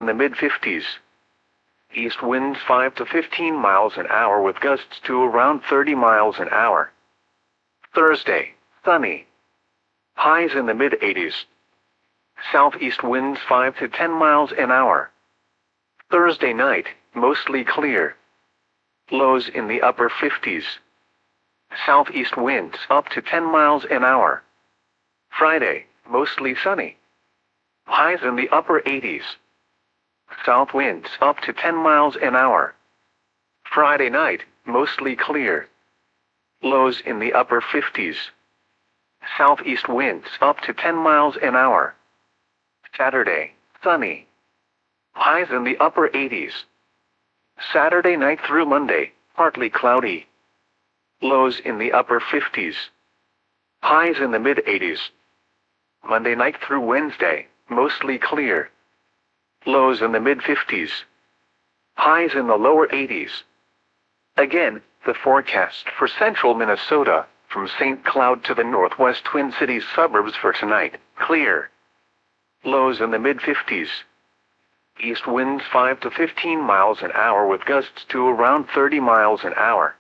the mid-50s. East winds 5 to 15 miles an hour with gusts to around 30 miles an hour. Thursday, sunny. Highs in the mid-80s. Southeast winds 5 to 10 miles an hour. Thursday night, mostly clear. Lows in the upper 50s. Southeast winds up to 10 miles an hour. Friday, mostly sunny. Highs in the upper 80s. South winds up to 10 miles an hour. Friday night, mostly clear. Lows in the upper 50s. Southeast winds up to 10 miles an hour. Saturday, sunny. Highs in the upper 80s. Saturday night through Monday, partly cloudy. Lows in the upper 50s. Highs in the mid-80s. Monday night through Wednesday, mostly clear. Lows in the mid-50s. Highs in the lower 80s. Again, the forecast for central Minnesota, from St. Cloud to the northwest Twin Cities suburbs for tonight, clear. Lows in the mid-50s. East winds 5 to 15 miles an hour with gusts to around 30 miles an hour.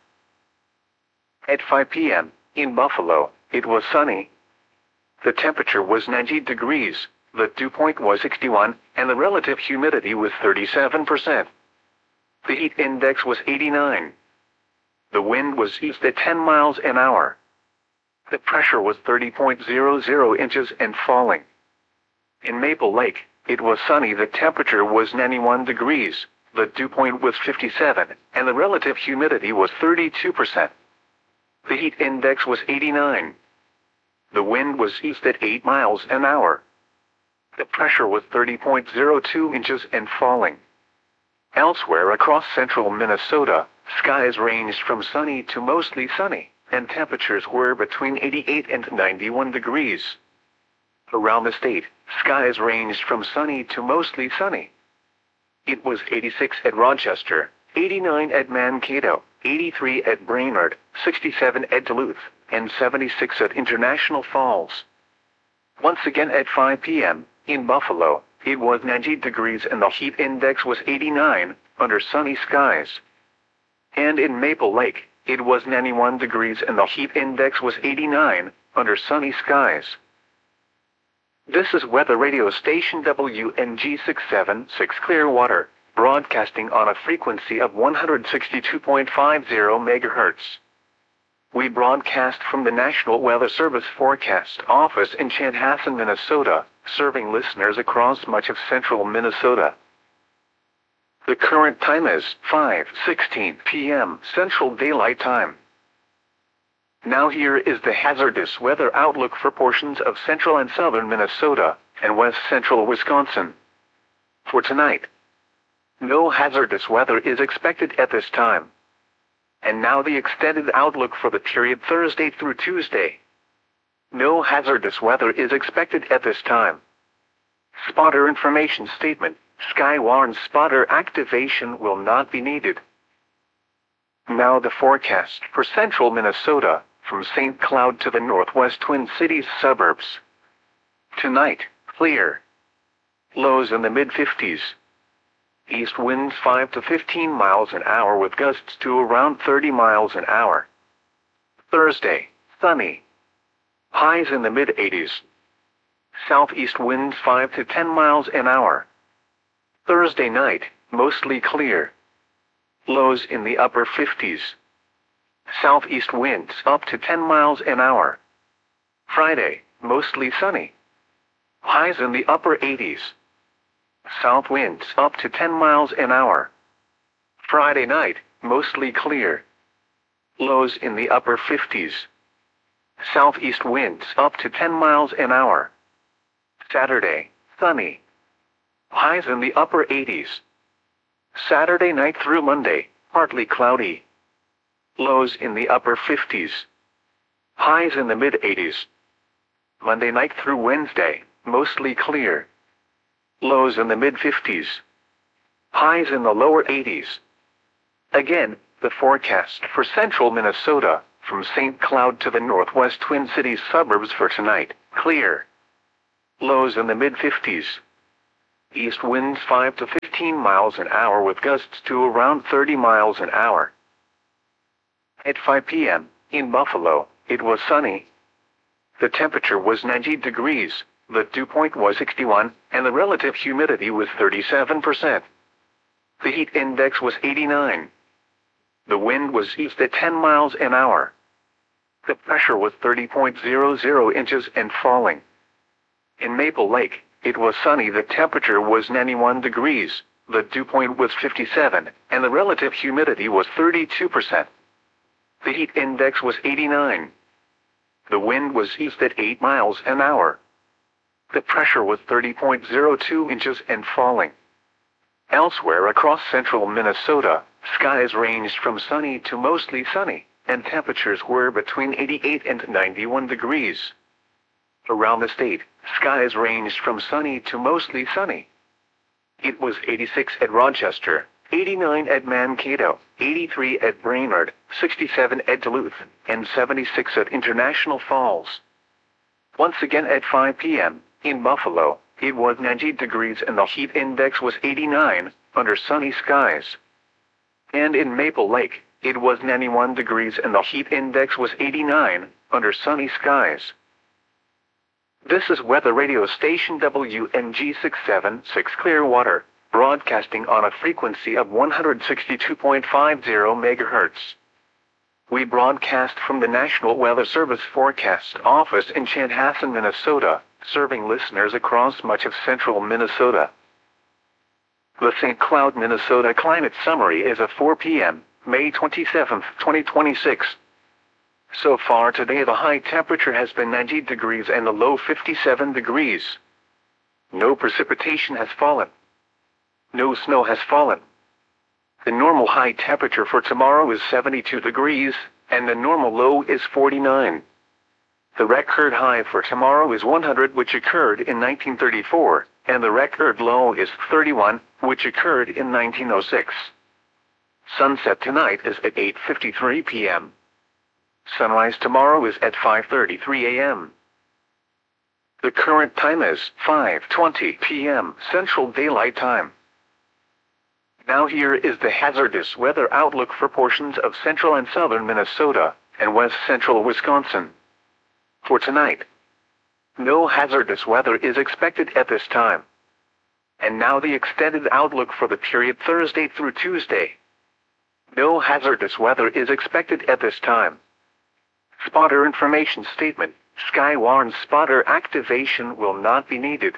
At 5 p.m., in Buffalo, it was sunny. The temperature was 90 degrees, the dew point was 61, and the relative humidity was 37%. The heat index was 89. The wind was east at 10 miles an hour. The pressure was 30.00 inches and falling. In Maple Lake, it was sunny. The temperature was 91 degrees, the dew point was 57, and the relative humidity was 32%. The heat index was 89. The wind was east at 8 miles an hour. The pressure was 30.02 inches and falling. Elsewhere across central Minnesota, skies ranged from sunny to mostly sunny, and temperatures were between 88 and 91 degrees. Around the state, skies ranged from sunny to mostly sunny. It was 86 at Rochester, 89 at Mankato, 83 at Brainerd, 67 at Duluth, and 76 at International Falls. Once again at 5 p.m., in Buffalo, it was 90 degrees and the heat index was 89, under sunny skies. And in Maple Lake, it was 91 degrees and the heat index was 89, under sunny skies. This is weather radio station WNG 676 Clearwater, broadcasting on a frequency of 162.50 MHz. We broadcast from the National Weather Service Forecast Office in Chanhassen, Minnesota, serving listeners across much of central Minnesota. The current time is 5:16 p.m. Central Daylight Time. Now here is the hazardous weather outlook for portions of central and southern Minnesota and west central Wisconsin. For tonight, no hazardous weather is expected at this time. And now the extended outlook for the period Thursday through Tuesday. No hazardous weather is expected at this time. Spotter information statement: Skywarn spotter activation will not be needed. Now the forecast for central Minnesota, from St. Cloud to the northwest Twin Cities suburbs. Tonight, clear. Lows in the mid-50s. East winds 5 to 15 miles an hour with gusts to around 30 miles an hour. Thursday, sunny. Highs in the mid-80s. Southeast winds 5 to 10 miles an hour. Thursday night, mostly clear. Lows in the upper 50s. Southeast winds up to 10 miles an hour. Friday, mostly sunny. Highs in the upper 80s. South winds up to 10 miles an hour. Friday night, mostly clear. Lows in the upper 50s. Southeast winds up to 10 miles an hour. Saturday, sunny. Highs in the upper 80s. Saturday night through Monday, partly cloudy. Lows in the upper 50s. Highs in the mid-80s. Monday night through Wednesday, mostly clear. Lows in the mid-50s. Highs in the lower 80s. Again, the forecast for central Minnesota, from St. Cloud to the northwest Twin Cities suburbs for tonight, clear. Lows in the mid-50s. East winds 5 to 15 miles an hour with gusts to around 30 miles an hour. At 5 p.m., in Buffalo, it was sunny. The temperature was 90 degrees, the dew point was 61, and the relative humidity was 37%. The heat index was 89. The wind was east at 10 miles an hour. The pressure was 30.00 inches and falling. In Maple Lake, it was sunny. The temperature was 91 degrees, the dew point was 57, and the relative humidity was 32%. The heat index was 89. The wind was east at 8 miles an hour. The pressure was 30.02 inches and falling. Elsewhere across central Minnesota, skies ranged from sunny to mostly sunny, and temperatures were between 88 and 91 degrees. Around the state, skies ranged from sunny to mostly sunny. It was 86 at Rochester, 89 at Mankato, 83 at Brainerd, 67 at Duluth, and 76 at International Falls. Once again at 5 p.m., in Buffalo, it was 90 degrees and the heat index was 89, under sunny skies. And in Maple Lake, it was 91 degrees and the heat index was 89, under sunny skies. This is weather radio station WMG 676 Clearwater, broadcasting on a frequency of 162.50 MHz. We broadcast from the National Weather Service Forecast Office in Chanhassen, Minnesota, serving listeners across much of central Minnesota. The St. Cloud, Minnesota Climate Summary is at 4 p.m., May 27, 2026. So far today the high temperature has been 90 degrees and the low 57 degrees. No precipitation has fallen. No snow has fallen. The normal high temperature for tomorrow is 72 degrees, and the normal low is 49. The record high for tomorrow is 100, which occurred in 1934, and the record low is 31, which occurred in 1906. Sunset tonight is at 8:53 p.m. Sunrise tomorrow is at 5:33 a.m. The current time is 5:20 p.m. Central Daylight Time. Now here is the hazardous weather outlook for portions of central and southern Minnesota and west central Wisconsin. For tonight, no hazardous weather is expected at this time. And now the extended outlook for the period Thursday through Tuesday. No hazardous weather is expected at this time. Spotter information statement: Skywarn spotter activation will not be needed.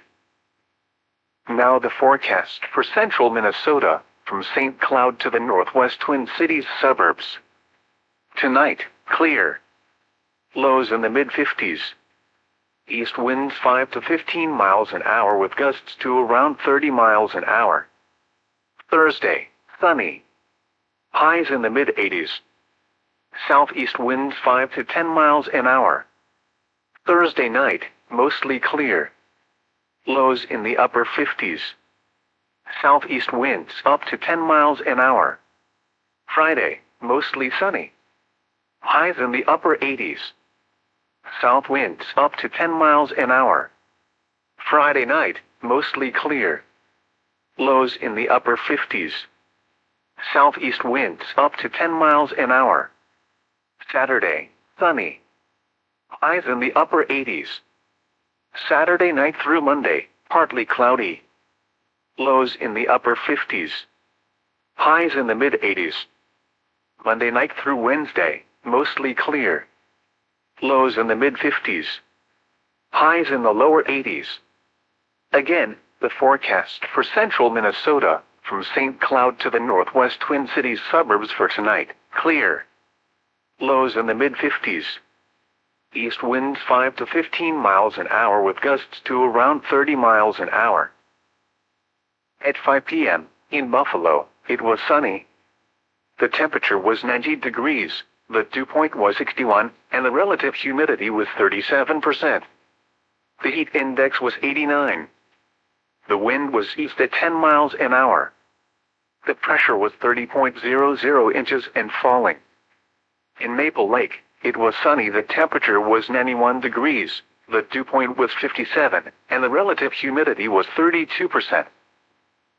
Now the forecast for central Minnesota, from St. Cloud to the northwest Twin Cities suburbs. Tonight, clear. Lows in the mid-50s. East winds 5 to 15 miles an hour with gusts to around 30 miles an hour. Thursday, sunny. Highs in the mid-80s. Southeast winds 5 to 10 miles an hour. Thursday night, mostly clear. Lows in the upper 50s. Southeast winds up to 10 miles an hour. Friday, mostly sunny. Highs in the upper 80s. South winds up to 10 miles an hour. Friday night, mostly clear. Lows in the upper 50s. Southeast winds up to 10 miles an hour. Saturday, sunny. Highs in the upper 80s. Saturday night through Monday, partly cloudy. Lows in the upper 50s. Highs in the mid-80s. Monday night through Wednesday, mostly clear. Lows in the mid-50s. Highs in the lower 80s. Again, the forecast for central Minnesota, from St. Cloud to the northwest Twin Cities suburbs for tonight, clear. Lows in the mid-50s. East winds 5 to 15 miles an hour with gusts to around 30 miles an hour. At 5 p.m., in Buffalo, it was sunny. The temperature was 90 degrees, the dew point was 61, and the relative humidity was 37%. The heat index was 89. The wind was east at 10 miles an hour. The pressure was 30.00 inches and falling. In Maple Lake, it was sunny. The temperature was 91 degrees, the dew point was 57, and the relative humidity was 32%.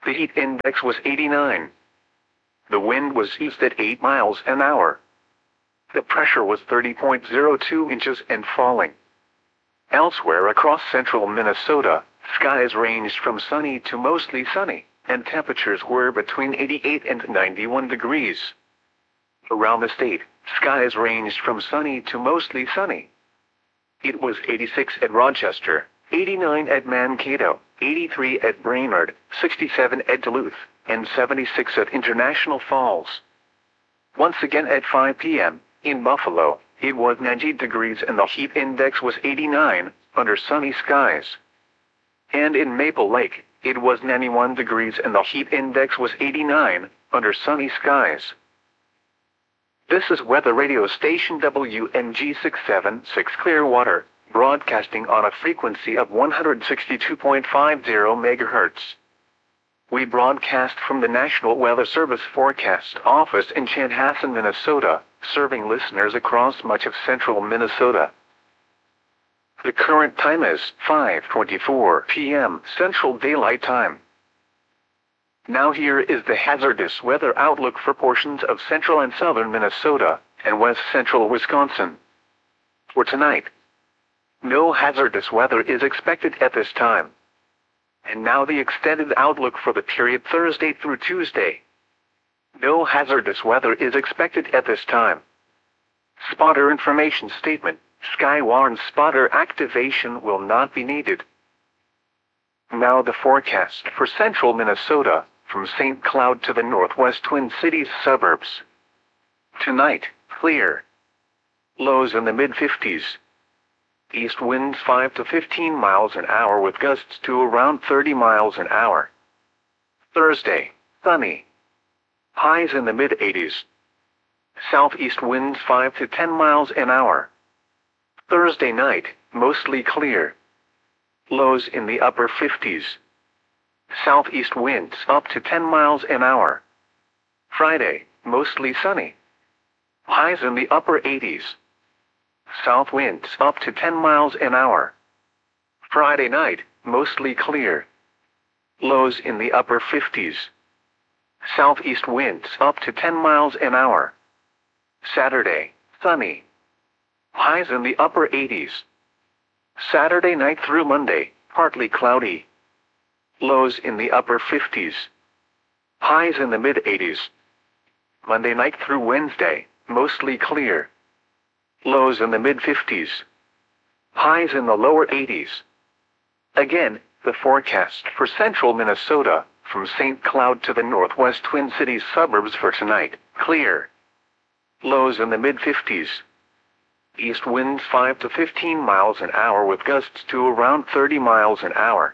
The heat index was 89. The wind was east at 8 miles an hour. The pressure was 30.02 inches and falling. Elsewhere across central Minnesota, skies ranged from sunny to mostly sunny, and temperatures were between 88 and 91 degrees. Around the state, skies ranged from sunny to mostly sunny. It was 86 at Rochester, 89 at Mankato, 83 at Brainerd, 67 at Duluth, and 76 at International Falls. Once again at 5 p.m., in Buffalo, it was 90 degrees and the heat index was 89, under sunny skies. And in Maple Lake, it was 91 degrees and the heat index was 89, under sunny skies. This is weather radio station WNG 676 Clearwater, broadcasting on a frequency of 162.50 MHz. We broadcast from the National Weather Service Forecast Office in Chanhassen, Minnesota, serving listeners across much of central Minnesota. The current time is 5:24 p.m. Central Daylight Time. Now here is the hazardous weather outlook for portions of central and southern Minnesota and west central Wisconsin. For tonight, no hazardous weather is expected at this time. And now the extended outlook for the period Thursday through Tuesday. No hazardous weather is expected at this time. Spotter information statement: Skywarn spotter activation will not be needed. Now the forecast for central Minnesota, from St. Cloud to the northwest Twin Cities suburbs. Tonight, clear. Lows in the mid-50s. East winds 5 to 15 miles an hour with gusts to around 30 miles an hour. Thursday, sunny. Highs in the mid-80s. Southeast winds 5 to 10 miles an hour. Thursday night, mostly clear. Lows in the upper 50s. Southeast winds up to 10 miles an hour. Friday, mostly sunny. Highs in the upper 80s. South winds up to 10 miles an hour. Friday night, mostly clear. Lows in the upper 50s. Southeast winds up to 10 miles an hour. Saturday, sunny. Highs in the upper 80s. Saturday night through Monday, partly cloudy. Lows in the upper 50s. Highs in the mid-80s. Monday night through Wednesday, mostly clear. Lows in the mid-50s. Highs in the lower 80s. Again, the forecast for central Minnesota, from St. Cloud to the northwest Twin Cities suburbs for tonight, clear. Lows in the mid-50s. East winds 5 to 15 miles an hour with gusts to around 30 miles an hour.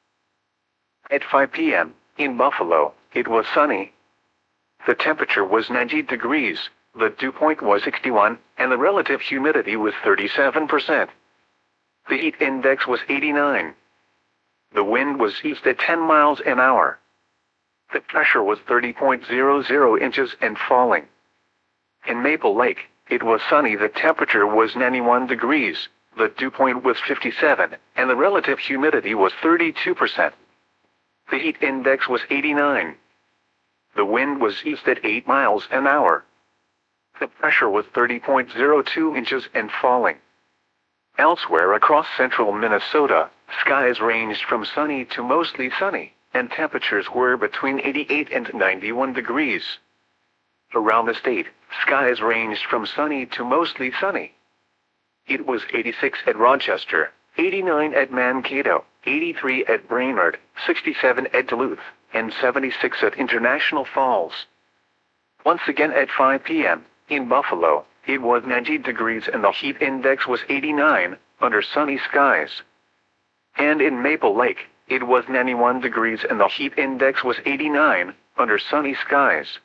At 5 p.m., in Buffalo, it was sunny. The temperature was 90 degrees, the dew point was 61, and the relative humidity was 37%. The heat index was 89. The wind was east at 10 miles an hour. The pressure was 30.00 inches and falling. In Maple Lake, it was sunny. The temperature was 91 degrees, the dew point was 57, and the relative humidity was 32%. The heat index was 89. The wind was east at 8 miles an hour. The pressure was 30.02 inches and falling. Elsewhere across central Minnesota, skies ranged from sunny to mostly sunny, and temperatures were between 88 and 91 degrees. Around the state, skies ranged from sunny to mostly sunny. It was 86 at Rochester, 89 at Mankato, 83 at Brainerd, 67 at Duluth, and 76 at International Falls. Once again at 5 p.m., in Buffalo, it was 90 degrees and the heat index was 89, under sunny skies. And in Maple Lake, it was 91 degrees and the heat index was 89, under sunny skies.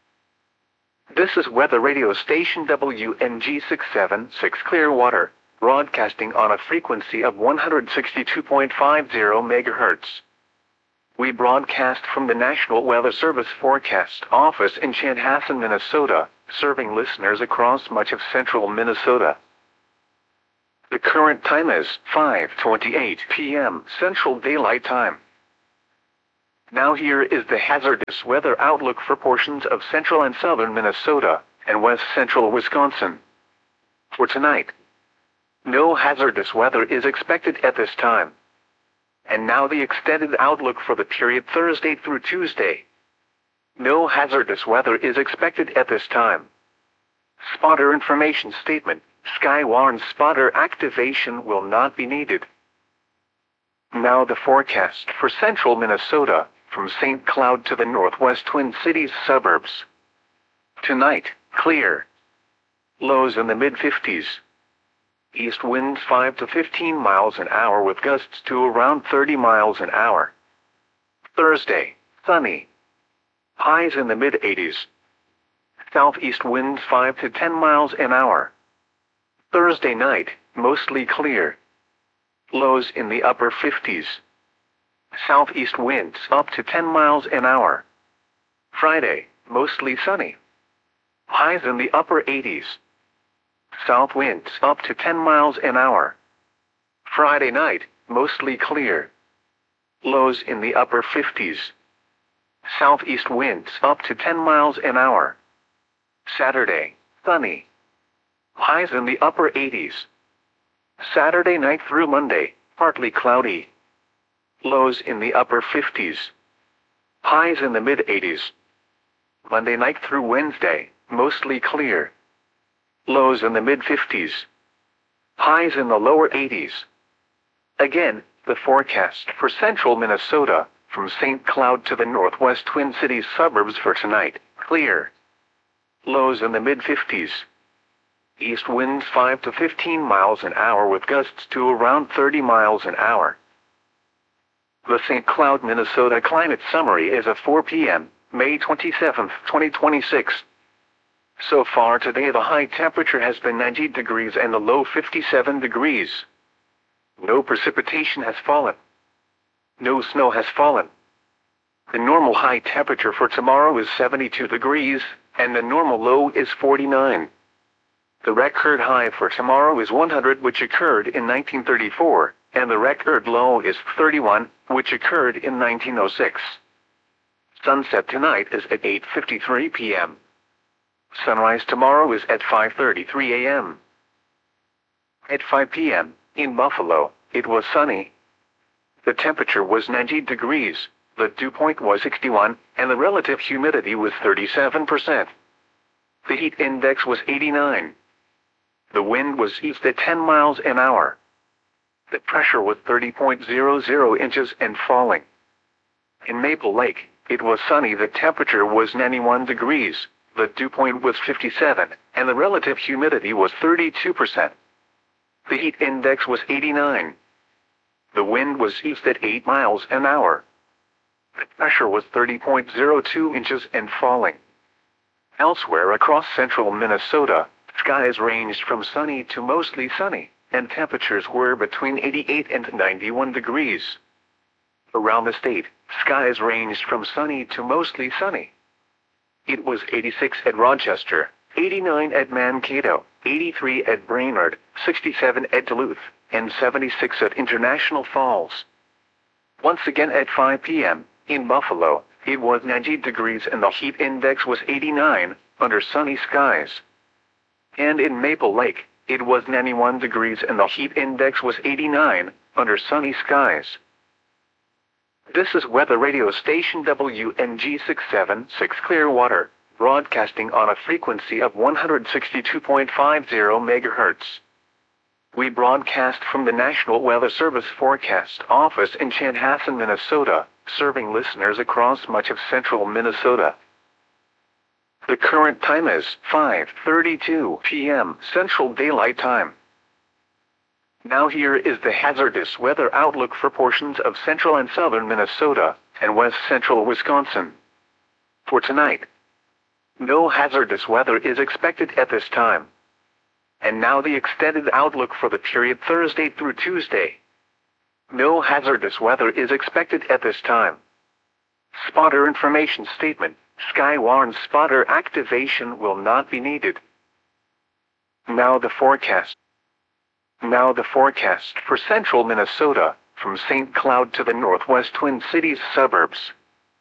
This is weather radio station WNG 676 Clearwater, broadcasting on a frequency of 162.50 MHz. We broadcast from the National Weather Service Forecast Office in Chanhassen, Minnesota, serving listeners across much of central Minnesota. The current time is 5:28 p.m. Central Daylight Time. Now here is the hazardous weather outlook for portions of central and southern Minnesota and west central Wisconsin. For tonight, no hazardous weather is expected at this time. And now the extended outlook for the period Thursday through Tuesday. No hazardous weather is expected at this time. Spotter information statement. Sky warns spotter activation will not be needed. Now the forecast for central Minnesota, from St. Cloud to the northwest Twin Cities suburbs. Tonight, clear. Lows in the mid-50s. East winds 5 to 15 miles an hour with gusts to around 30 miles an hour. Thursday, sunny. Highs in the mid-80s. Southeast winds 5 to 10 miles an hour. Thursday night, mostly clear. Lows in the upper 50s. Southeast winds up to 10 miles an hour. Friday, mostly sunny. Highs in the upper 80s. South winds up to 10 miles an hour. Friday night, mostly clear. Lows in the upper 50s. Southeast winds up to 10 miles an hour. Saturday, sunny. Highs in the upper 80s. Saturday night through Monday, partly cloudy. Lows in the upper 50s. Highs in the mid-80s. Monday night through Wednesday, mostly clear. Lows in the mid-50s. Highs in the lower 80s. Again, the forecast for central Minnesota, from St. Cloud to the northwest Twin Cities suburbs for tonight, clear. Lows in the mid-50s. East winds 5 to 15 miles an hour with gusts to around 30 miles an hour. The St. Cloud, Minnesota Climate Summary is at 4 p.m., May 27, 2026. So far today the high temperature has been 90 degrees and the low 57 degrees. No precipitation has fallen. No snow has fallen. The normal high temperature for tomorrow is 72 degrees, and the normal low is 49. The record high for tomorrow is 100, which occurred in 1934, and the record low is 31, which occurred in 1906. Sunset tonight is at 8:53 p.m. Sunrise tomorrow is at 5:33 a.m. At 5 p.m., in Buffalo, it was sunny. The temperature was 90 degrees, the dew point was 61, and the relative humidity was 37%. The heat index was 89. The wind was east at 10 miles an hour. The pressure was 30.00 inches and falling. In Maple Lake, it was sunny. The temperature was 91 degrees, the dew point was 57, and the relative humidity was 32%. The heat index was 89. The wind was east at 8 miles an hour. The pressure was 30.02 inches and falling. Elsewhere across central Minnesota, skies ranged from sunny to mostly sunny, and temperatures were between 88 and 91 degrees. Around the state, skies ranged from sunny to mostly sunny. It was 86 at Rochester, 89 at Mankato, 83 at Brainerd, 67 at Duluth, and 76 at International Falls. Once again at 5 p.m., in Buffalo, it was 90 degrees and the heat index was 89, under sunny skies. And in Maple Lake, it was 91 degrees and the heat index was 89, under sunny skies. This is weather radio station WNG 676 Clearwater, broadcasting on a frequency of 162.50 MHz. We broadcast from the National Weather Service Forecast Office in Chanhassen, Minnesota, serving listeners across much of central Minnesota. The current time is 5:32 p.m. Central Daylight Time. Now here is the hazardous weather outlook for portions of central and southern Minnesota and west central Wisconsin. For tonight, no hazardous weather is expected at this time. And now the extended outlook for the period Thursday through Tuesday. No hazardous weather is expected at this time. Spotter information statement. Sky warns spotter activation will not be needed. Now the forecast. Now the forecast for central Minnesota, from St. Cloud to the northwest Twin Cities suburbs.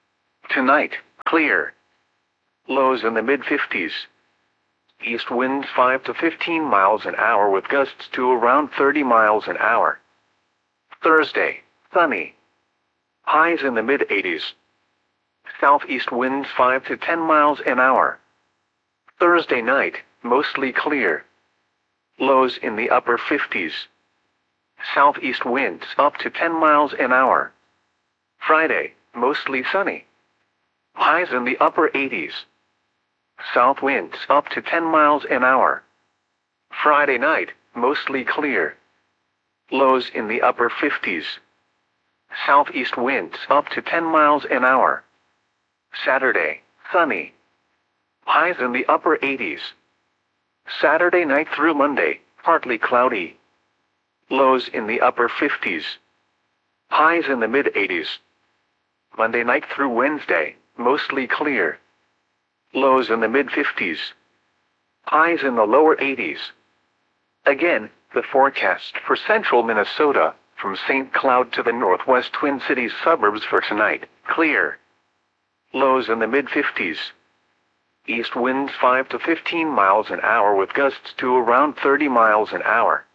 Tonight, clear. Lows in the mid-50s. East winds 5 to 15 miles an hour with gusts to around 30 miles an hour. Thursday, sunny. Highs in the mid-80s. Southeast winds 5 to 10 miles an hour. Thursday night, mostly clear. Lows in the upper 50s. Southeast winds up to 10 miles an hour. Friday, mostly sunny. Highs in the upper 80s. South winds up to 10 miles an hour. Friday night, mostly clear. Lows in the upper 50s. Southeast winds up to 10 miles an hour. Saturday, sunny. Highs in the upper 80s. Saturday night through Monday, partly cloudy. Lows in the upper 50s. Highs in the mid-80s. Monday night through Wednesday, mostly clear. Lows in the mid-50s. Highs in the lower 80s. Again, the forecast for central Minnesota, from St. Cloud to the northwest Twin Cities suburbs for tonight, clear. Lows in the mid-50s. East winds 5 to 15 miles an hour with gusts to around 30 miles an hour.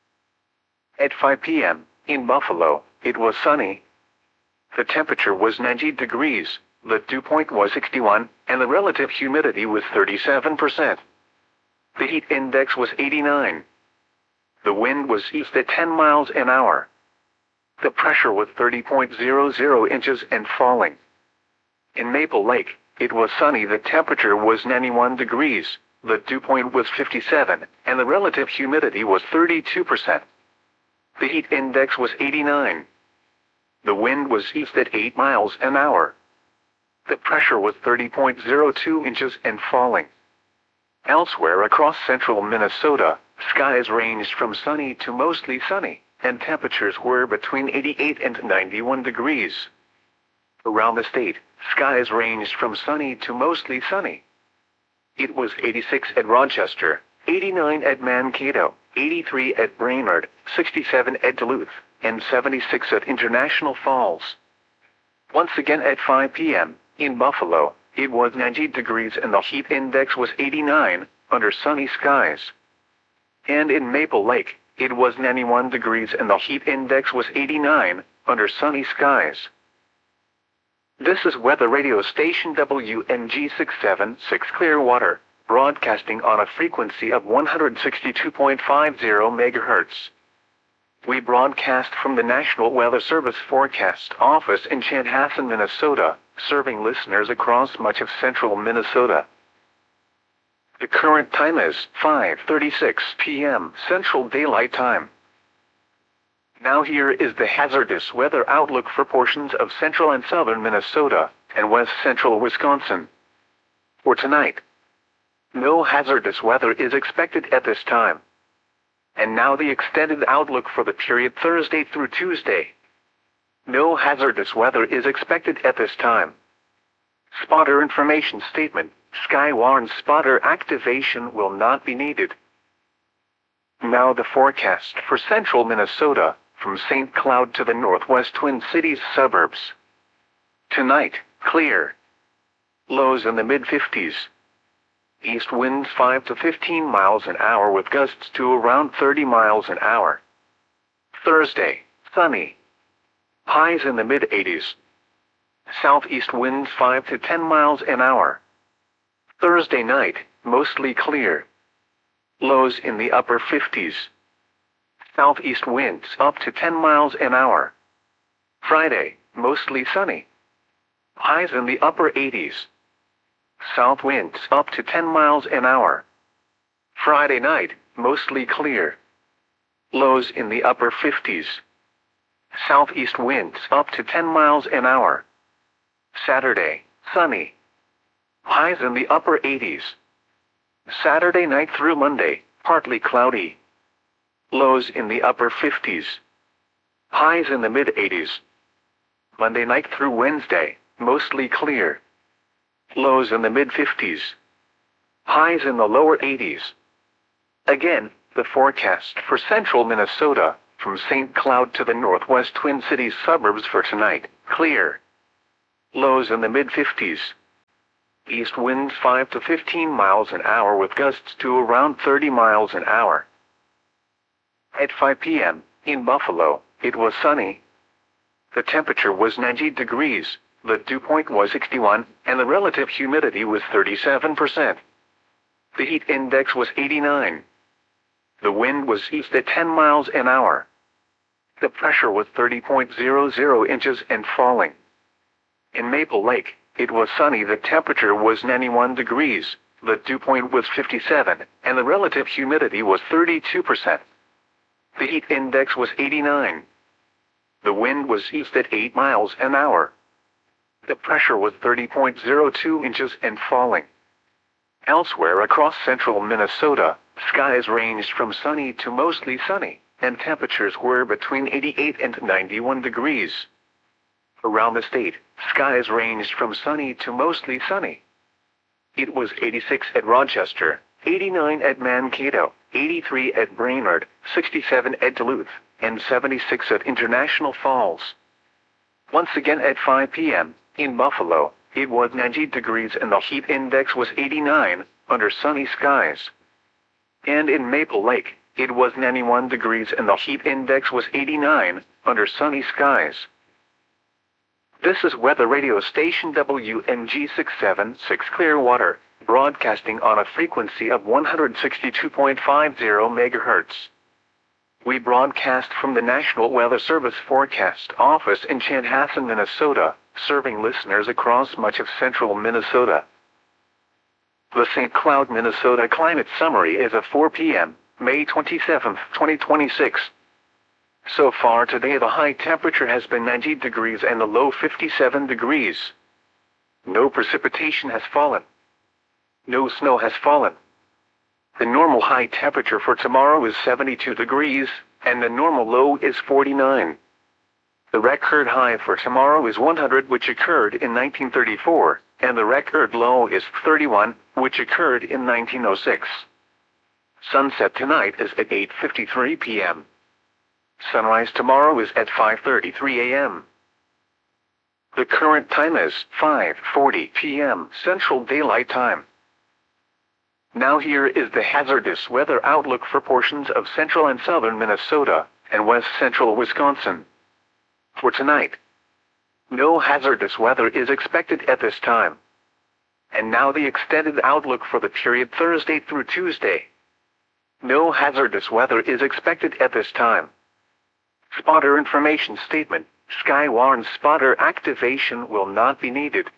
At 5 p.m., in Buffalo, it was sunny. The temperature was 90 degrees, the dew point was 61, and the relative humidity was 37%. The heat index was 89. The wind was east at 10 miles an hour. The pressure was 30.00 inches and falling. In Maple Lake, it was sunny. The temperature was 91 degrees, the dew point was 57, and the relative humidity was 32%. The heat index was 89. The wind was east at 8 miles an hour. The pressure was 30.02 inches and falling. Elsewhere across central Minnesota, skies ranged from sunny to mostly sunny, and temperatures were between 88 and 91 degrees. Around the state, skies ranged from sunny to mostly sunny. It was 86 at Rochester, 89 at Mankato, 83 at Brainerd, 67 at Duluth, and 76 at International Falls. Once again at 5 p.m., in Buffalo, it was 90 degrees and the heat index was 89, under sunny skies. And in Maple Lake, it was 91 degrees and the heat index was 89, under sunny skies. This is weather radio station WNG 676 Clearwater, broadcasting on a frequency of 162.50 MHz. We broadcast from the National Weather Service Forecast Office in Chanhassen, Minnesota, serving listeners across much of central Minnesota. The current time is 5:36 p.m. Central Daylight Time. Now here is the hazardous weather outlook for portions of central and southern Minnesota and west central Wisconsin. For tonight, no hazardous weather is expected at this time. And now the extended outlook for the period Thursday through Tuesday. No hazardous weather is expected at this time. Spotter information statement: Skywarn spotter activation will not be needed. Now the forecast for central Minnesota, from St. Cloud to the northwest Twin Cities suburbs. Tonight, clear. Lows in the mid-50s. East winds 5 to 15 miles an hour with gusts to around 30 miles an hour. Thursday, sunny. Highs in the mid-80s. Southeast winds 5 to 10 miles an hour. Thursday night, mostly clear. Lows in the upper 50s. Southeast winds up to 10 miles an hour. Friday, mostly sunny. Highs in the upper 80s. South winds up to 10 miles an hour. Friday night, mostly clear. Lows in the upper 50s. Southeast winds up to 10 miles an hour. Saturday, sunny. Highs in the upper 80s. Saturday night through Monday, partly cloudy. Lows in the upper 50s. Highs in the mid-80s. Monday night through Wednesday, mostly clear. Lows in the mid-50s. Highs in the lower 80s. Again, the forecast for central Minnesota, from St. Cloud to the northwest Twin Cities suburbs for tonight, clear. Lows in the mid-50s. East winds 5 to 15 miles an hour with gusts to around 30 miles an hour. At 5 p.m., in Buffalo, it was sunny. The temperature was 90 degrees, the dew point was 61, and the relative humidity was 37%. The heat index was 89. The wind was east at 10 miles an hour. The pressure was 30.00 inches and falling. In Maple Lake, it was sunny. The temperature was 91 degrees, the dew point was 57, and the relative humidity was 32%. The heat index was 89. The wind was east at 8 miles an hour. The pressure was 30.02 inches and falling. Elsewhere across central Minnesota, skies ranged from sunny to mostly sunny, and temperatures were between 88 and 91 degrees. Around the state, skies ranged from sunny to mostly sunny. It was 86 at Rochester, 89 at Mankato, 83 at Brainerd, 67 at Duluth, and 76 at International Falls. Once again at 5 p.m., in Buffalo, it was 90 degrees and the heat index was 89, under sunny skies. And in Maple Lake, it was 91 degrees and the heat index was 89, under sunny skies. This is weather radio station WMG 676 Clearwater, broadcasting on a frequency of 162.50 MHz. We broadcast from the National Weather Service Forecast Office in Chanhassen, Minnesota, serving listeners across much of central Minnesota. The St. Cloud, Minnesota Climate Summary is at 4 p.m., May 27, 2026. So far today the high temperature has been 90 degrees and the low 57 degrees. No precipitation has fallen. No snow has fallen. The normal high temperature for tomorrow is 72 degrees, and the normal low is 49. The record high for tomorrow is 100, which occurred in 1934, and the record low is 31, which occurred in 1906. Sunset tonight is at 8:53 p.m. Sunrise tomorrow is at 5:33 a.m. The current time is 5:40 p.m. Central Daylight Time. Now here is the hazardous weather outlook for portions of central and southern Minnesota and west central Wisconsin. For tonight, no hazardous weather is expected at this time. And now the extended outlook for the period Thursday through Tuesday. No hazardous weather is expected at this time. Spotter information statement: Skywarn spotter activation will not be needed.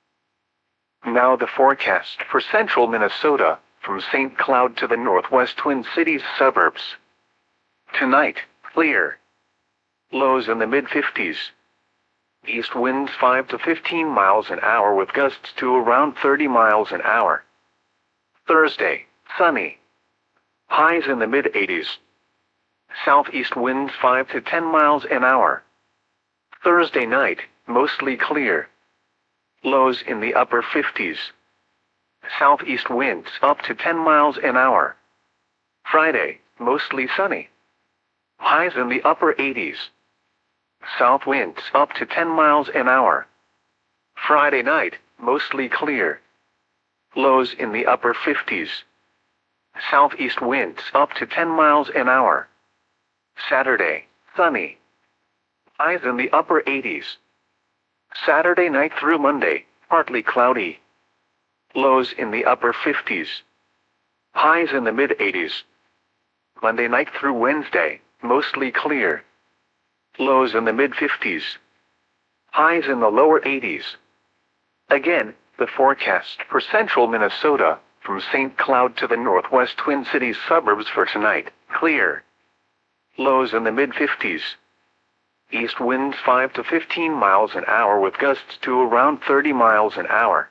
Now the forecast for central Minnesota, from St. Cloud to the northwest Twin Cities suburbs. Tonight, clear. Lows in the mid-50s. East winds 5 to 15 miles an hour with gusts to around 30 miles an hour. Thursday, sunny. Highs in the mid-80s. Southeast winds 5 to 10 miles an hour. Thursday night, mostly clear. Lows in the upper 50s. Southeast winds up to 10 miles an hour. Friday, mostly sunny. Highs in the upper 80s. South winds up to 10 miles an hour. Friday night, mostly clear. Lows in the upper 50s. Southeast winds up to 10 miles an hour. Saturday, sunny. Highs in the upper 80s. Saturday night through Monday, partly cloudy. Lows in the upper 50s. Highs in the mid-80s. Monday night through Wednesday, mostly clear. Lows in the mid-50s. Highs in the lower 80s. Again, the forecast for central Minnesota, from St. Cloud to the northwest Twin Cities suburbs for tonight, clear. Lows in the mid-50s. East winds 5 to 15 miles an hour with gusts to around 30 miles an hour.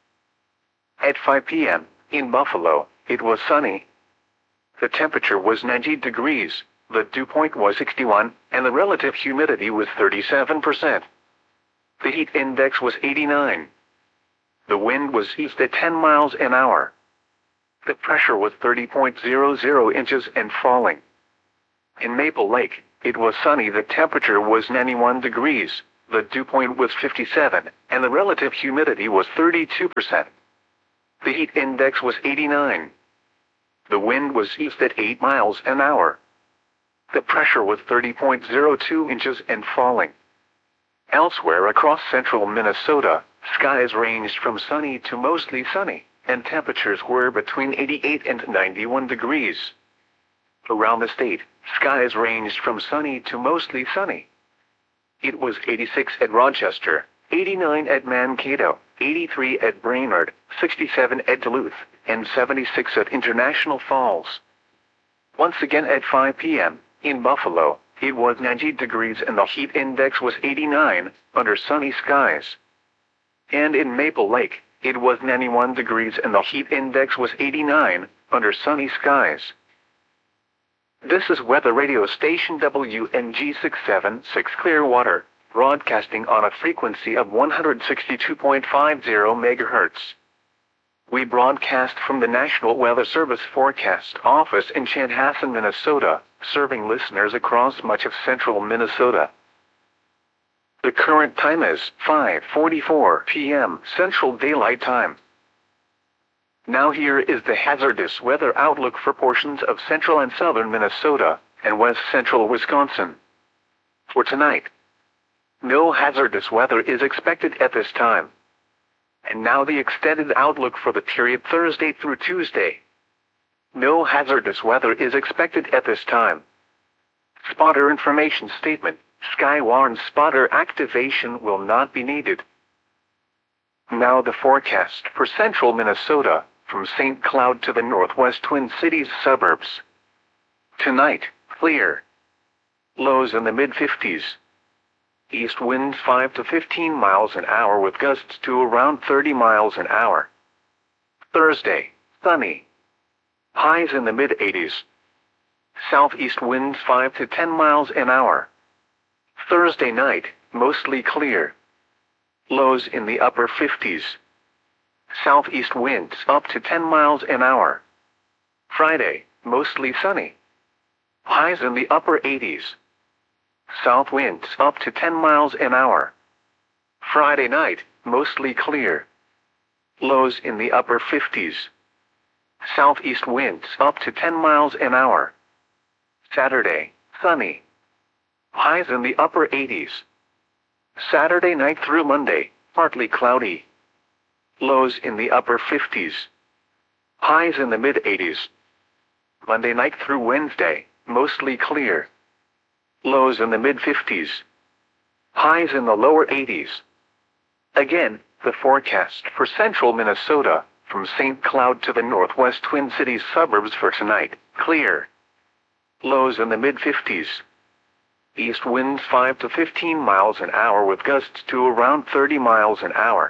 At 5 p.m., in Buffalo, it was sunny. The temperature was 90 degrees, the dew point was 61, and the relative humidity was 37%. The heat index was 89. The wind was east at 10 miles an hour. The pressure was 30.00 inches and falling. In Maple Lake, it was sunny. The temperature was 91 degrees, the dew point was 57, and the relative humidity was 32%. The heat index was 89. The wind was east at 8 miles an hour. The pressure was 30.02 inches and falling. Elsewhere across central Minnesota, skies ranged from sunny to mostly sunny, and temperatures were between 88 and 91 degrees. Around the state, skies ranged from sunny to mostly sunny. It was 86 at Rochester, 89 at Mankato, 83 at Brainerd, 67 at Duluth, and 76 at International Falls. Once again at 5 p.m., in Buffalo, it was 90 degrees and the heat index was 89, under sunny skies. And in Maple Lake, it was 91 degrees and the heat index was 89, under sunny skies. This is weather radio station WNG 676 Clearwater, broadcasting on a frequency of 162.50 MHz. We broadcast from the National Weather Service Forecast Office in Chanhassen, Minnesota, serving listeners across much of central Minnesota. The current time is 5:44 p.m. Central Daylight Time. Now here is the hazardous weather outlook for portions of central and southern Minnesota and west central Wisconsin. For tonight, no hazardous weather is expected at this time. And now the extended outlook for the period Thursday through Tuesday. No hazardous weather is expected at this time. Spotter information statement: Skywarn spotter activation will not be needed. Now the forecast for central Minnesota, from St. Cloud to the northwest Twin Cities suburbs. Tonight, clear. Lows in the mid-50s. East winds 5 to 15 miles an hour with gusts to around 30 miles an hour. Thursday, sunny. Highs in the mid-80s. Southeast winds 5 to 10 miles an hour. Thursday night, mostly clear. Lows in the upper 50s. Southeast winds up to 10 miles an hour. Friday, mostly sunny. Highs in the upper 80s. South winds up to 10 miles an hour. Friday night, mostly clear. Lows in the upper 50s. Southeast winds up to 10 miles an hour. Saturday, sunny. Highs in the upper 80s. Saturday night through Monday, partly cloudy. Lows in the upper 50s. Highs in the mid-80s. Monday night through Wednesday, mostly clear. Lows in the mid-50s. Highs in the lower 80s. Again, the forecast for central Minnesota, from St. Cloud to the northwest Twin Cities suburbs for tonight, clear. Lows in the mid-50s. East winds 5 to 15 miles an hour with gusts to around 30 miles an hour.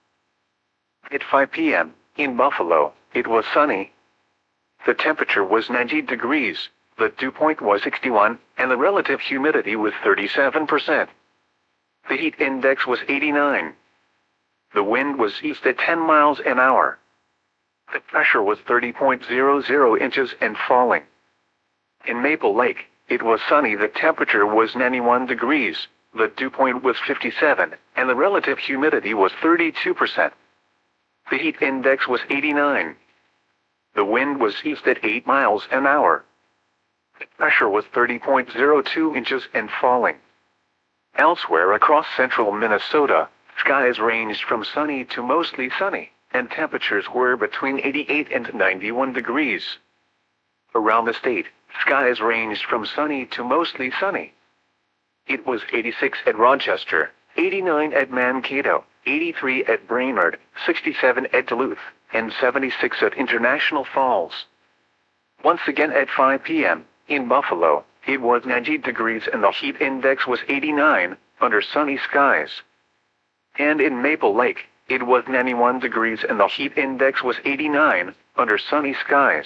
At 5 p.m., in Buffalo, it was sunny. The temperature was 90 degrees, the dew point was 61, and the relative humidity was 37%. The heat index was 89. The wind was east at 10 miles an hour. The pressure was 30.00 inches and falling. In Maple Lake, it was sunny. The temperature was 91 degrees, the dew point was 57, and the relative humidity was 32%. The heat index was 89. The wind was east at 8 miles an hour. The pressure was 30.02 inches and falling. Elsewhere across central Minnesota, skies ranged from sunny to mostly sunny, and temperatures were between 88 and 91 degrees. Around the state, skies ranged from sunny to mostly sunny. It was 86 at Rochester, 89 at Mankato, 83 at Brainerd, 67 at Duluth, and 76 at International Falls. Once again at 5 p.m., in Buffalo, it was 90 degrees and the heat index was 89, under sunny skies. And in Maple Lake, it was 91 degrees and the heat index was 89, under sunny skies.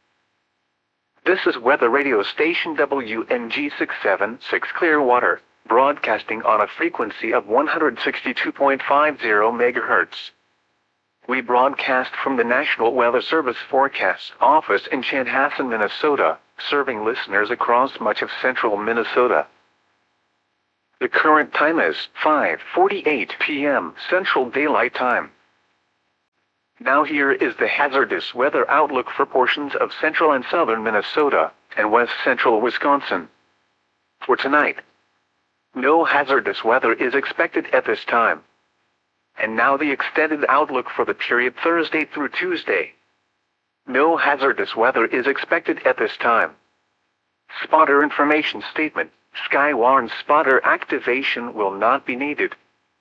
This is weather radio station WNG 676 Clearwater, broadcasting on a frequency of 162.50 MHz. We broadcast from the National Weather Service Forecast Office in Chanhassen, Minnesota, serving listeners across much of central Minnesota. The current time is 5:48 p.m. Central Daylight Time. Now here is the hazardous weather outlook for portions of central and southern Minnesota and west central Wisconsin. For tonight, no hazardous weather is expected at this time. And now the extended outlook for the period Thursday through Tuesday. No hazardous weather is expected at this time. Spotter information statement. Sky warns spotter activation will not be needed.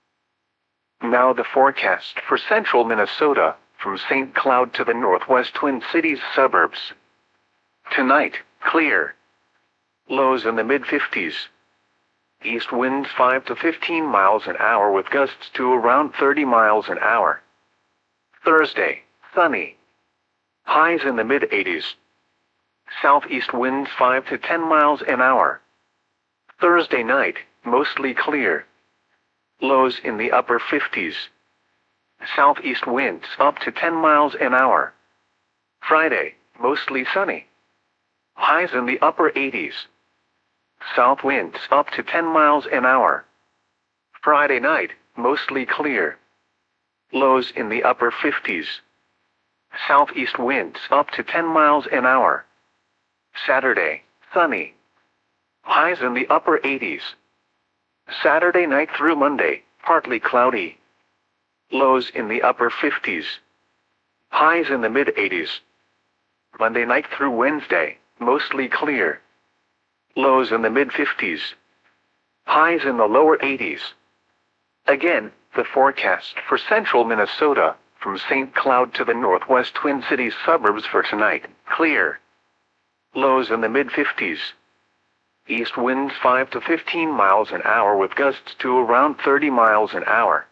Now the forecast for central Minnesota, from St. Cloud to the northwest Twin Cities suburbs. Tonight, clear. Lows in the mid-50s. East winds 5 to 15 miles an hour with gusts to around 30 miles an hour. Thursday, sunny. Highs in the mid-80s. Southeast winds 5 to 10 miles an hour. Thursday night, mostly clear. Lows in the upper 50s. Southeast winds up to 10 miles an hour. Friday, mostly sunny. Highs in the upper 80s. South winds up to 10 miles an hour. Friday night, mostly clear. Lows in the upper 50s. Southeast winds up to 10 miles an hour. Saturday, sunny. Highs in the upper 80s. Saturday night through Monday, partly cloudy. Lows in the upper 50s. Highs in the mid-80s. Monday night through Wednesday, mostly clear. Lows in the mid-50s. Highs in the lower 80s. Again, the forecast for central Minnesota, from St. Cloud to the northwest Twin Cities suburbs for tonight, clear. Lows in the mid-50s. East winds 5 to 15 miles an hour with gusts to around 30 miles an hour.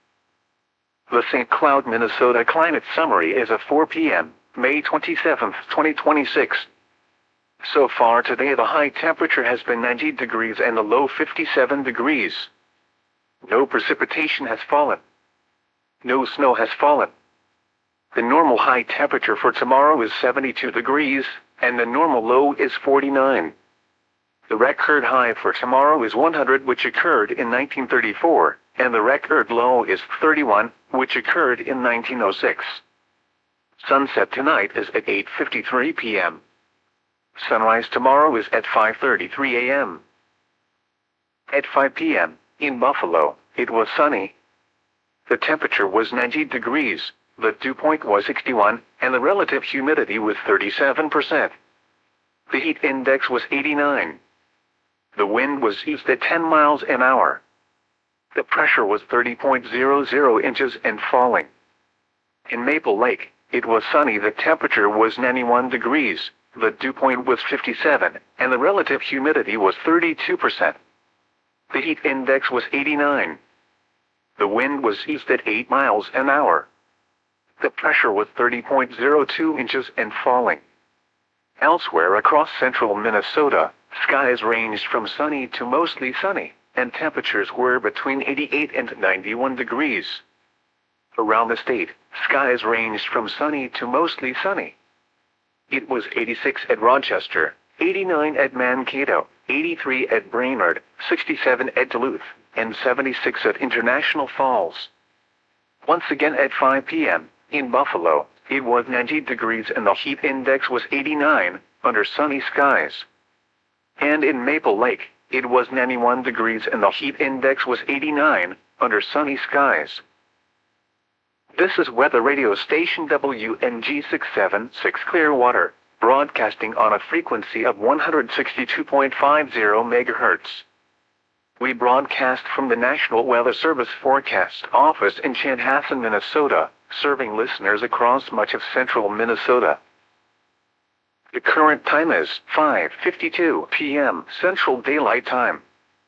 The St. Cloud, Minnesota Climate Summary is at 4 p.m., May 27, 2026. So far today the high temperature has been 90 degrees and the low 57 degrees. No precipitation has fallen. No snow has fallen. The normal high temperature for tomorrow is 72 degrees, and the normal low is 49. The record high for tomorrow is 100, which occurred in 1934, and the record low is 31, which occurred in 1906. Sunset tonight is at 8:53 p.m. Sunrise tomorrow is at 5:33 a.m. At 5 p.m., in Buffalo, it was sunny. The temperature was 90 degrees, the dew point was 61, and the relative humidity was 37%. The heat index was 89. The wind was east at 10 miles an hour. The pressure was 30.00 inches and falling. In Maple Lake, it was sunny. The temperature was 91 degrees, the dew point was 57, and the relative humidity was 32%. The heat index was 89. The wind was east at 8 miles an hour. The pressure was 30.02 inches and falling. Elsewhere across central Minnesota, skies ranged from sunny to mostly sunny, and temperatures were between 88 and 91 degrees. Around the state, skies ranged from sunny to mostly sunny. It was 86 at Rochester, 89 at Mankato, 83 at Brainerd, 67 at Duluth, and 76 at International Falls. Once again at 5 p.m., in Buffalo, it was 90 degrees and the heat index was 89, under sunny skies. And in Maple Lake, it was 91 degrees and the heat index was 89, under sunny skies. This is weather radio station WNG 676 Clearwater, broadcasting on a frequency of 162.50 MHz. We broadcast from the National Weather Service Forecast Office in Chanhassen, Minnesota, serving listeners across much of central Minnesota. The current time is 5:52 p.m. Central Daylight Time.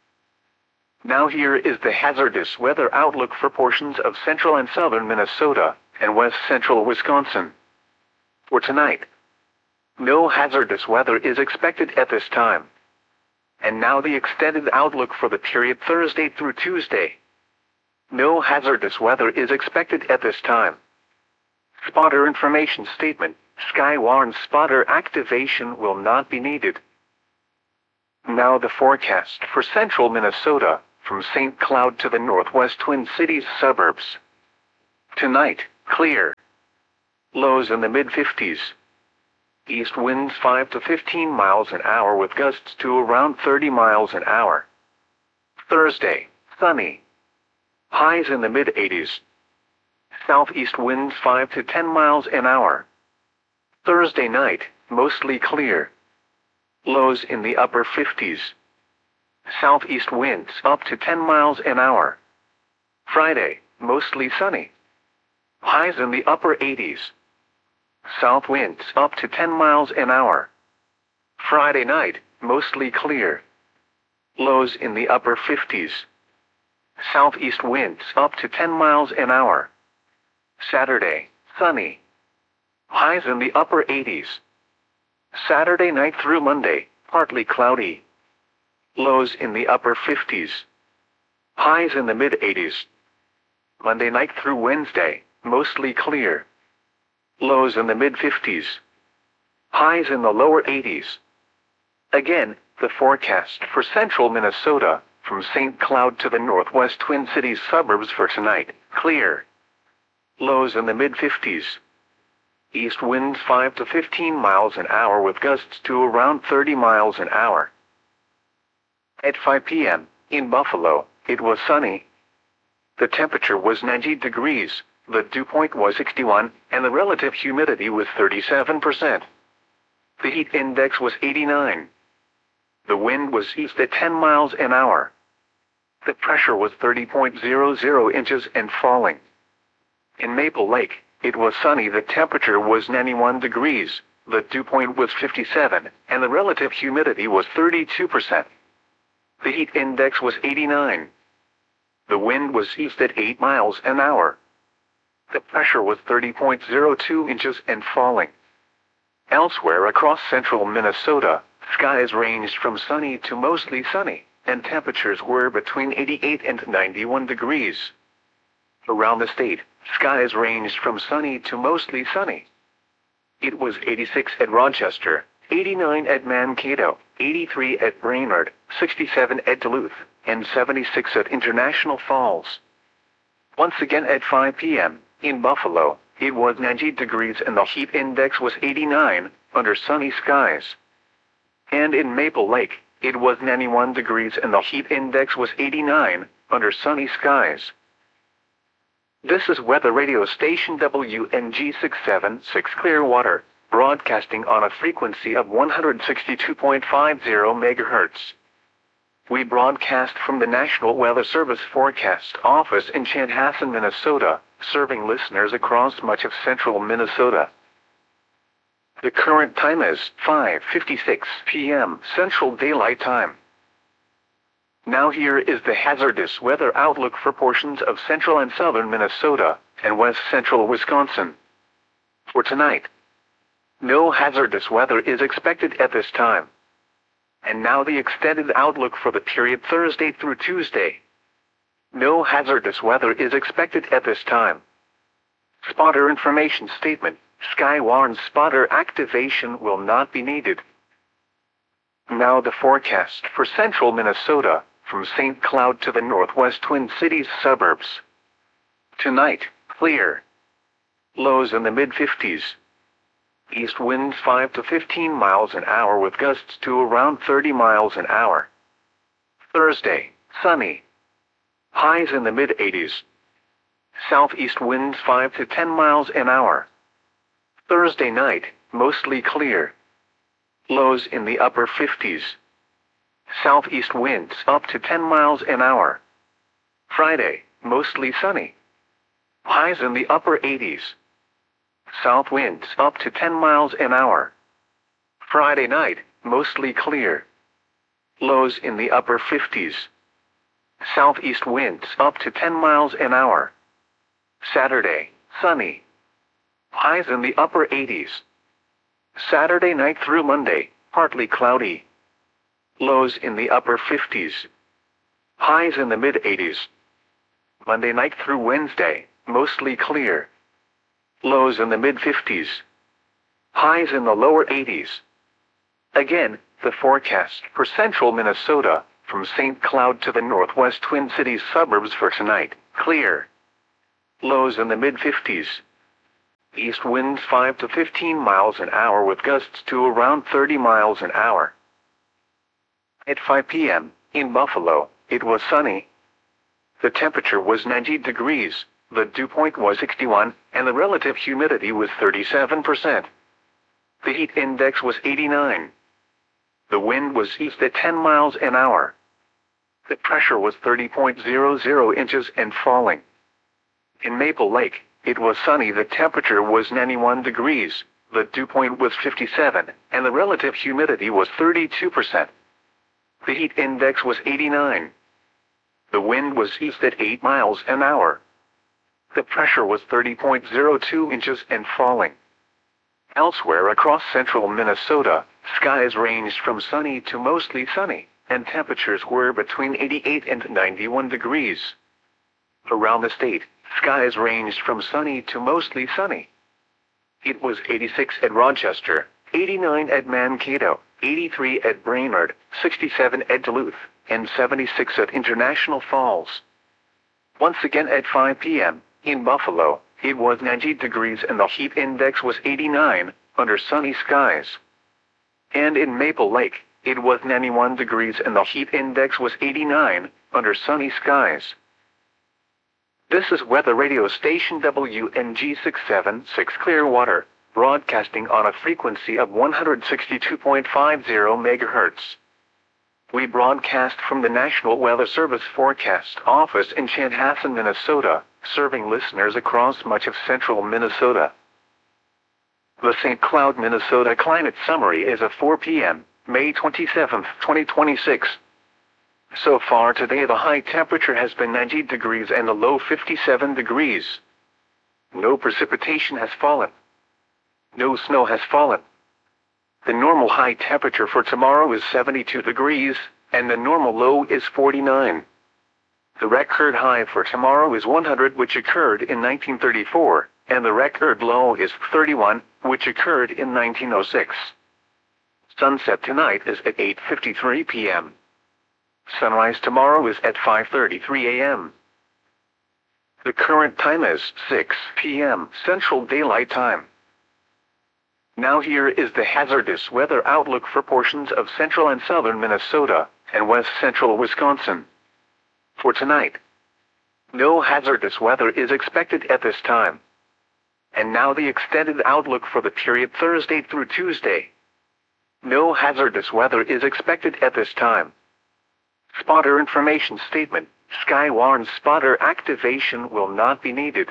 Now here is the hazardous weather outlook for portions of central and southern Minnesota and west central Wisconsin. For tonight, no hazardous weather is expected at this time. And now the extended outlook for the period Thursday through Tuesday. No hazardous weather is expected at this time. Spotter information statement. Sky warns spotter activation will not be needed. Now the forecast for central Minnesota, from St. Cloud to the northwest Twin Cities suburbs. Tonight, clear. Lows in the mid-50s. East winds 5 to 15 miles an hour with gusts to around 30 miles an hour. Thursday, sunny. Highs in the mid-80s. Southeast winds 5 to 10 miles an hour. Thursday night, mostly clear. Lows in the upper 50s. Southeast winds up to 10 miles an hour. Friday, mostly sunny. Highs in the upper 80s. South winds up to 10 miles an hour. Friday night, mostly clear. Lows in the upper 50s. Southeast winds up to 10 miles an hour. Saturday, sunny. Highs in the upper 80s. Saturday night through Monday, partly cloudy. Lows in the upper 50s. Highs in the mid-80s. Monday night through Wednesday, mostly clear. Lows in the mid-50s. Highs in the lower 80s. Again, the forecast for central Minnesota, from St. Cloud to the northwest Twin Cities suburbs for tonight, clear. Lows in the mid-50s. East winds 5 to 15 miles an hour with gusts to around 30 miles an hour. At 5 p.m., in Buffalo, it was sunny. The temperature was 90 degrees, the dew point was 61, and the relative humidity was 37%. The heat index was 89. The wind was east at 10 miles an hour. The pressure was 30.00 inches and falling. In Maple Lake, it was sunny. The temperature was 91 degrees, the dew point was 57, and the relative humidity was 32%. The heat index was 89. The wind was east at 8 miles an hour. The pressure was 30.02 inches and falling. Elsewhere across central Minnesota, skies ranged from sunny to mostly sunny, and temperatures were between 88 and 91 degrees. Around the state, skies ranged from sunny to mostly sunny. It was 86 at Rochester, 89 at Mankato, 83 at Brainerd, 67 at Duluth, and 76 at International Falls. Once again at 5 p.m., in Buffalo, it was 90 degrees and the heat index was 89, under sunny skies. And in Maple Lake, it was 91 degrees and the heat index was 89, under sunny skies. This is weather radio station WNG 676 Clearwater, broadcasting on a frequency of 162.50 MHz. We broadcast from the National Weather Service Forecast Office in Chanhassen, Minnesota, serving listeners across much of central Minnesota. The current time is 5:56 p.m. Central Daylight Time. Now here is the hazardous weather outlook for portions of central and southern Minnesota and west central Wisconsin. For tonight, no hazardous weather is expected at this time. And now the extended outlook for the period Thursday through Tuesday. No hazardous weather is expected at this time. Spotter information statement: Skywarn spotter activation will not be needed. Now the forecast for central Minnesota, from St. Cloud to the northwest Twin Cities suburbs. Tonight, clear. Lows in the mid-50s. East winds 5 to 15 miles an hour with gusts to around 30 miles an hour. Thursday, sunny. Highs in the mid-80s. Southeast winds 5 to 10 miles an hour. Thursday night, mostly clear. Lows in the upper 50s. Southeast winds up to 10 miles an hour. Friday, mostly sunny. Highs in the upper 80s. South winds up to 10 miles an hour. Friday night, mostly clear. Lows in the upper 50s. Southeast winds up to 10 miles an hour. Saturday, sunny. Highs in the upper 80s. Saturday night through Monday, partly cloudy. Lows in the upper 50s. Highs in the mid-80s. Monday night through Wednesday, mostly clear. Lows in the mid-50s. Highs in the lower 80s. Again, the forecast for central Minnesota, from St. Cloud to the northwest Twin Cities suburbs for tonight, clear. Lows in the mid-50s. East winds 5 to 15 miles an hour with gusts to around 30 miles an hour. At 5 p.m., in Buffalo, it was sunny. The temperature was 90 degrees, the dew point was 61, and the relative humidity was 37%. The heat index was 89. The wind was east at 10 miles an hour. The pressure was 30.00 inches and falling. In Maple Lake, it was sunny. The temperature was 91 degrees, the dew point was 57, and the relative humidity was 32%. The heat index was 89. The wind was east at 8 miles an hour. The pressure was 30.02 inches and falling. Elsewhere across central Minnesota, skies ranged from sunny to mostly sunny, and temperatures were between 88 and 91 degrees. Around the state, skies ranged from sunny to mostly sunny. It was 86 at Rochester, 89 at Mankato, 83 at Brainerd, 67 at Duluth, and 76 at International Falls. Once again at 5 p.m., in Buffalo, it was 90 degrees and the heat index was 89, under sunny skies. And in Maple Lake, it was 91 degrees and the heat index was 89, under sunny skies. This is weather radio station WNG 676 Clearwater, broadcasting on a frequency of 162.50 MHz. We broadcast from the National Weather Service Forecast Office in Chanhassen, Minnesota, serving listeners across much of central Minnesota. The St. Cloud, Minnesota Climate Summary is at 4 p.m., May 27, 2026. So far today the high temperature has been 90 degrees and the low 57 degrees. No precipitation has fallen. No snow has fallen. The normal high temperature for tomorrow is 72 degrees, and the normal low is 49. The record high for tomorrow is 100, which occurred in 1934, and the record low is 31, which occurred in 1906. Sunset tonight is at 8:53 p.m. Sunrise tomorrow is at 5:33 a.m. The current time is 6 p.m. Central Daylight Time. Now here is the hazardous weather outlook for portions of central and southern Minnesota and west central Wisconsin. For tonight, no hazardous weather is expected at this time. And now the extended outlook for the period Thursday through Tuesday. No hazardous weather is expected at this time. Spotter information statement: Skywarn spotter activation will not be needed.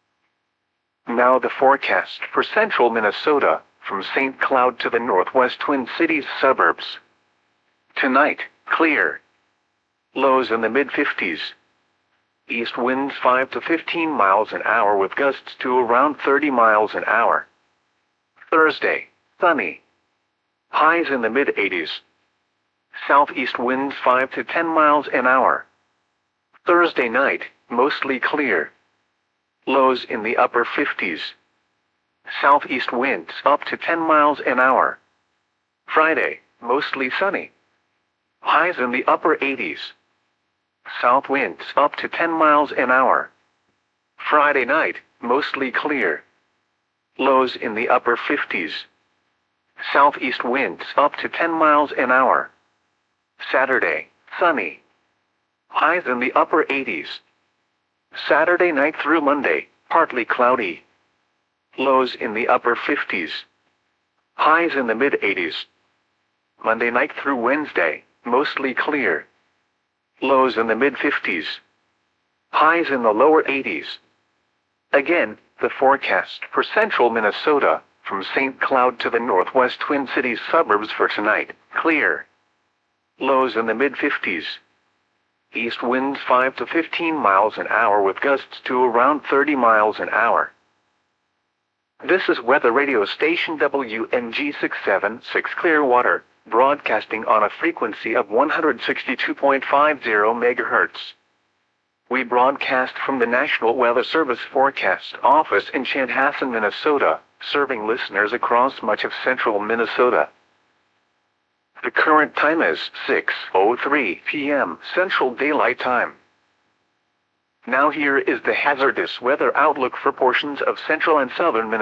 Now the forecast for central Minnesota, from St. Cloud to the northwest Twin Cities suburbs. Tonight, clear. Lows in the mid-50s. East winds 5 to 15 miles an hour with gusts to around 30 miles an hour. Thursday, sunny. Highs in the mid-80s. Southeast winds 5 to 10 miles an hour. Thursday night, mostly clear. Lows in the upper 50s. Southeast winds up to 10 miles an hour. Friday, mostly sunny. Highs in the upper 80s. South winds up to 10 miles an hour. Friday night, mostly clear. Lows in the upper 50s. Southeast winds up to 10 miles an hour. Saturday, sunny. Highs in the upper 80s. Saturday night through Monday, partly cloudy. Lows in the upper 50s. Highs in the mid-80s. Monday night through Wednesday, mostly clear. Lows in the mid-50s. Highs in the lower 80s. Again, the forecast for central Minnesota, from St. Cloud to the northwest Twin Cities suburbs for tonight, clear. Lows in the mid-50s. East winds 5 to 15 miles an hour with gusts to around 30 miles an hour. This is weather radio station WNG 676 Clearwater, broadcasting on a frequency of 162.50 MHz. We broadcast from the National Weather Service Forecast Office in Chanhassen, Minnesota, serving listeners across much of central Minnesota. The current time is 6:03 p.m. Central Daylight Time. Now here is the hazardous weather outlook for portions of central and southern Minnesota.